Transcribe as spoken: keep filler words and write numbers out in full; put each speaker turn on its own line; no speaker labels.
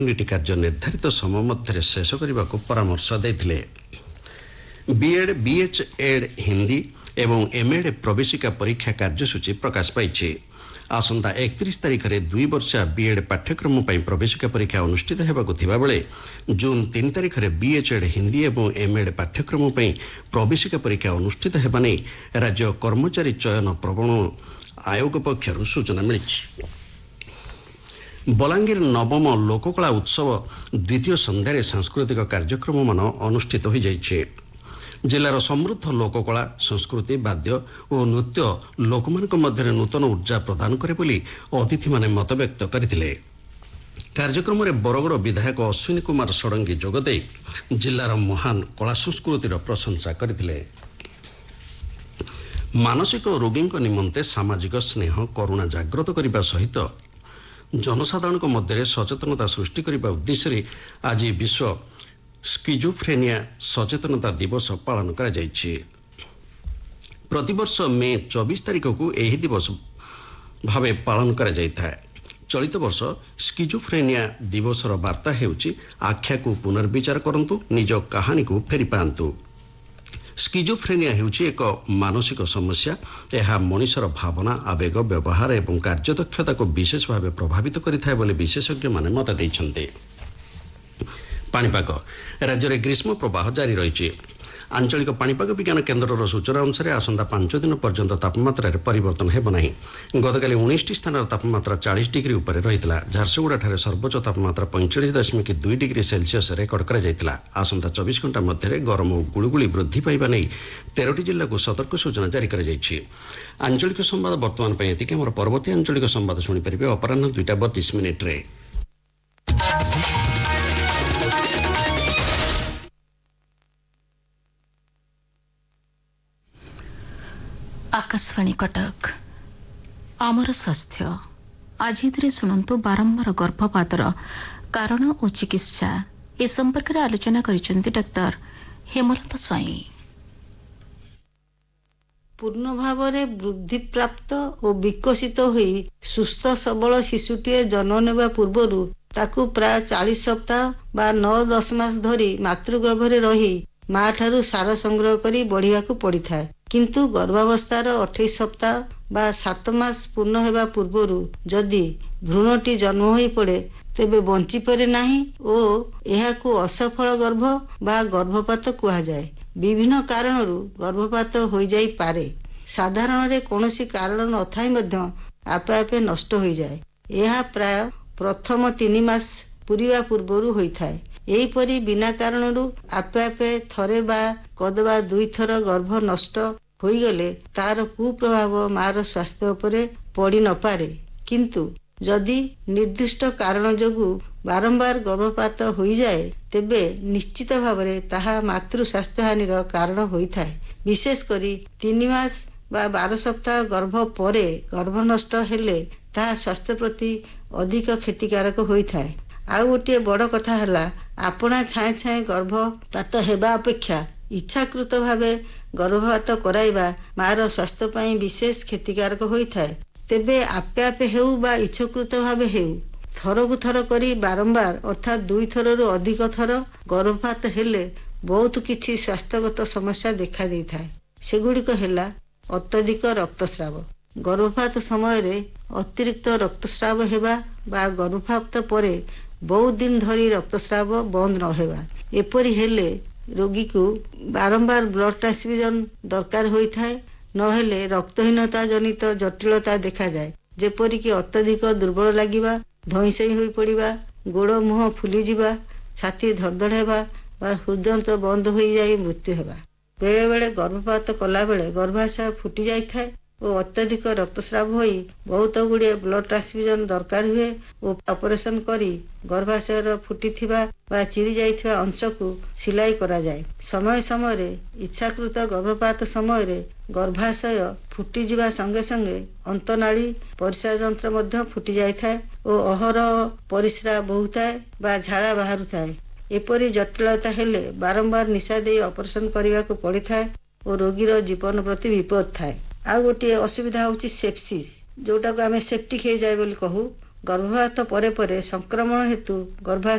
କାର୍ଯ୍ୟ ନିର୍ଦ୍ଧାରିତ ସମୟ ମଧ୍ୟରେ ଶେଷ କରିବାକୁ ପରାମର୍ଶ ଦେଇଥିଲେ। ବିଏଡ୍ ବିଏଚ୍ଏଡ୍ ହିନ୍ଦୀ ଏବଂ ଏମ୍ଏଡ୍ ପ୍ରବେଶିକା ପରୀକ୍ଷା କାର୍ଯ୍ୟସୂଚୀ ପ୍ରକାଶ ପାଇଛି। ଆସନ୍ତା ଏକତିରିଶ ତାରିଖରେ ଦୁଇ ବର୍ଷିଆ ବିଏଡ୍ ପାଠ୍ୟକ୍ରମ ପାଇଁ ପ୍ରବେଶିକା ପରୀକ୍ଷା ଅନୁଷ୍ଠିତ ହେବାକୁ ଥିବାବେଳେ ଜୁନ୍ ତିନି ତାରିଖରେ ବିଏଚ୍ଏଡ୍ ହିନ୍ଦୀ ଏବଂ ଏମ୍ଏଡ୍ ପାଠ୍ୟକ୍ରମ ପାଇଁ ପ୍ରବେଶିକା ପରୀକ୍ଷା ଅନୁଷ୍ଠିତ ହେବା ନେଇ ରାଜ୍ୟ କର୍ମଚାରୀ ଚୟନ ପ୍ରବଣ ଆୟୋଗ ପକ୍ଷରୁ ସୂଚନା ମିଳିଛି। ବଲାଙ୍ଗୀର ନବମ ଲୋକକଳା ଉତ୍ସବ ଦ୍ୱିତୀୟ ସନ୍ଧ୍ୟାରେ ସାଂସ୍କୃତିକ କାର୍ଯ୍ୟକ୍ରମମାନ ଅନୁଷ୍ଠିତ ହୋଇଯାଇଛି। ଜିଲ୍ଲାର ସମୃଦ୍ଧ ଲୋକକଳା, ସଂସ୍କୃତି, ବାଦ୍ୟ ଓ ନୃତ୍ୟ ଲୋକମାନଙ୍କ ମଧ୍ୟରେ ନୂତନ ଉର୍ଜା ପ୍ରଦାନ କରେ ବୋଲି ଅତିଥିମାନେ ମତବ୍ୟକ୍ତ କରିଥିଲେ। କାର୍ଯ୍ୟକ୍ରମରେ ବରଗଡ଼ ବିଧାୟକ ଅଶ୍ୱିନୀ କୁମାର ଷଡ଼ଙ୍ଗୀ ଯୋଗଦେଇ ଜିଲ୍ଲାର ମହାନ କଳା ସଂସ୍କୃତିର ପ୍ରଶଂସା କରିଥିଲେ। ମାନସିକ ରୋଗୀଙ୍କ ନିମନ୍ତେ ସାମାଜିକ ସ୍ନେହ, କରୁଣା ଜାଗ୍ରତ କରିବା ସହିତ ଜନସାଧାରଣଙ୍କ ମଧ୍ୟରେ ସଚେତନତା ସୃଷ୍ଟି କରିବା ଉଦ୍ଦେଶ୍ୟରେ ଆଜି ବିଶ୍ୱ ସ୍କିଜୋଫ୍ରେନିଆ ସଚେତନତା ଦିବସ ପାଳନ କରାଯାଇଛି। ପ୍ରତିବର୍ଷ ମେ ଚବିଶ ତାରିଖକୁ ଏହି ଦିବସ ଭାବେ ପାଳନ କରାଯାଇଥାଏ। ଚଳିତ ବର୍ଷ ସ୍କିଜୋଫ୍ରେନିଆ ଦିବସର ବାର୍ତ୍ତା ହେଉଛି ଆଖ୍ୟାକୁ ପୁନର୍ବିଚାର କରନ୍ତୁ, ନିଜ କାହାଣୀକୁ ଫେରି ପାଆନ୍ତୁ। ସ୍କିଜୋଫ୍ରେନିଆ ହେଉଛି ଏକ ମାନସିକ ସମସ୍ୟା। ଏହା ମଣିଷର ଭାବନା, ଆବେଗ, ବ୍ୟବହାର ଏବଂ କାର୍ଯ୍ୟଦକ୍ଷତାକୁ ବିଶେଷ ଭାବେ ପ୍ରଭାବିତ କରିଥାଏ ବୋଲି ବିଶେଷଜ୍ଞମାନେ ମତ ଦେଇଛନ୍ତି। ପାଣିପାଗ। ରାଜ୍ୟରେ ଗ୍ରୀଷ୍ମ ପ୍ରବାହ ଜାରି ରହିଛି। ଆଞ୍ଚଳିକ ପାଣିପାଗ ବିଜ୍ଞାନ କେନ୍ଦ୍ରର ସୂଚନା ଅନୁସାରେ ଆସନ୍ତା ପାଞ୍ଚ ଦିନ ପର୍ଯ୍ୟନ୍ତ ତାପମାତ୍ରାରେ ପରିବର୍ତ୍ତନ ହେବ ନାହିଁ। ଗତକାଲି ଉଣେଇଶଟି ସ୍ଥାନର ତାପମାତ୍ରା ଚାଳିଶ ଡିଗ୍ରୀ ଉପରେ ରହିଥିଲା। ଝାରସୁଗୁଡ଼ାଠାରେ ସର୍ବୋଚ୍ଚ ତାପମାତ୍ରା ପଇଁଚାଳିଶ ଦଶମିକ ଦୁଇ ଡିଗ୍ରୀ ସେଲ୍ସିୟସ୍ ରେକର୍ଡ କରାଯାଇଥିଲା। ଆସନ୍ତା ଚବିଶ ଘଣ୍ଟା ମଧ୍ୟରେ ଗରମ ଓ ଗୁଳୁଗୁଳି ବୃଦ୍ଧି ପାଇବା ନେଇ ତେରଟି ଜିଲ୍ଲାକୁ ସତର୍କ ସୂଚନା ଜାରି କରାଯାଇଛି। ଆଞ୍ଚଳିକ ସମ୍ବାଦ ବର୍ତ୍ତମାନ ପାଇଁ ଏତିକି। ଆମର ପରବର୍ତ୍ତୀ ଆଞ୍ଚଳିକ ସମ୍ବାଦ ଶୁଣିପାରିବେ ଅପରାହ୍ନ ଦୁଇଟା ବତିଶ ମିନିଟ୍ରେ।
आकाशवाणी कटक आमर स्वास्थ्य आज शुणु बारंबार गर्भपातर कारण और चिकित्सा ए संपर्क में आलोचना करिसेंती डाक्टर हेमलता स्वाई।
पूर्ण भाव में वृद्धि प्राप्त और विकसित हुई सुस्थ सबल शिशुटीए जन्म नेबा पूर्व ताकू प्राय चालीस सप्ताह बा नौ दस मास धरी मातृगर्भरे रही माँ ठारू सार संग्रह करी बढ़िया को पड़ी था। किंतु गर्भावस्थार अठाईस सप्ताह बा सात मास पूर्ण हेबा पूर्वरु जदि भ्रूणटी जन्म होई पड़े तेबे बंची परे नाही ओ एहाकू असफल गर्भ बा गर्भपात कुहा जाए। विभिन्न कारणरू गर्भपात होई जाई पारे। साधारण रे कोनोसी कारण नथाई मध्य आपे आपे नष्ट होई जाए। एहा प्राय प्रथम तीन मास पूरीवा पूर्वरु होई थाए। एहीपरि बिना कारणरू आपे आपे थरे बा कदबा दुई थर गर्भ नष्ट होईगले तार कुप्रभाव मार स्वास्थ्य उपरे पड़ी न पारे। किंतु जदि निर्दिष्ट कारण जोगु बारंबार गर्भपात होई जाए तेबे निश्चित भावरे ताहा मातृ स्वास्थ्य हानिर कारण होई थाए। विशेष करी तीन मास बा बारह सप्ताह गर्भ परे गर्भ नष्ट हेले ताहा स्वास्थ्य प्रति अधिक क्षतिकारक होई थाए। आउ गोटे बड़ कथा हला आपणा छाए छाए गर्भपात हेबा अपेक्षा इच्छाकृत भावे गर्भपात कराइबा मार स्वास्थ्य पाई विशेष क्षतिकारक होई थाए। तेबे आपे आपे हेउ बा इच्छाकृत भावे हेउ थरकु थर करी बारंबार अर्थात दुई थररू अधिक थर गर्भपात हेले बहुत किछि स्वास्थ्यगत समस्या देखा दै थाए। सेगुड़िक हेला अत्यधिक रक्तस्राव। गर्भपात समय रे अतिरिक्त रक्तस्राव हेबा बा गर्भपात परे बहुत दिन धरी रक्तस्राव बंद न हेबा। एपरि हेले रोगी को बारंबार ब्लड ट्रांसफ्यूजन दरकार होई थाए। नहेले रक्तहीनता जनित जटिलता देखा जाए। जेपरिक अत्यधिक दुर्बल लागिबा, धईसई होई पड़िबा, गोड़ मुह फुली जिबा, छाती धड़धड़ हेबा बा हृदयंत बंद होई जाई मृत्यु हेबा। बेले बेले गर्भपात कला बेले गर्भाशय फुटी जाई थाए और अत्यधिक रक्तस्राव होई बहुत गुड़िए ब्लड ट्रांसफ्यूजन दरकार हुए और ऑपरेशन करी गर्भाशयर फुटी थिबा बा चिरी जाइथिबा अंश को सिलाई करा जाए। समय समय रे इच्छाकृत गर्भपात समय रे गर्भाशय फुटी जिबा संगे संगे अंतनाली परिस्रा जंत्र मध्य फुटी जाई थाए और अहरह परिस्रा बहुताए बा झाड़ा बाहरु थाए। एपरी जटिलता हेले बारंबार निशा दे ऑपरेशन करने को पड़ी थाए और रोगीर जीवन प्रति विपद थाए। आ गोटे असुविधा होची सेप्सिस जोटा को आम सेप्टिक हो जाए बोली कहू। गर्भपात परे परे संक्रमण हेतु गर्भाशय